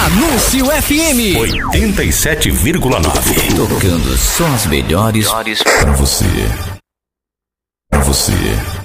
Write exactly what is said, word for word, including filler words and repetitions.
Anúncio F M oitenta e sete vírgula nove. Tocando só as melhores pra você. Pra você.